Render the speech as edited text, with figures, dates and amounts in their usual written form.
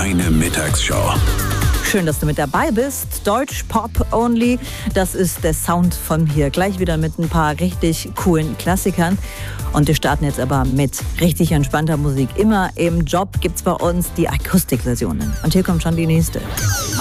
Deine Mittagsshow. Schön, dass du mit dabei bist. Deutsch Pop Only, das ist der Sound von hier. Gleich wieder mit ein paar richtig coolen Klassikern. Und wir starten jetzt aber mit richtig entspannter Musik. Immer im Job gibt's bei uns die Akustikversionen. Und hier kommt schon die nächste.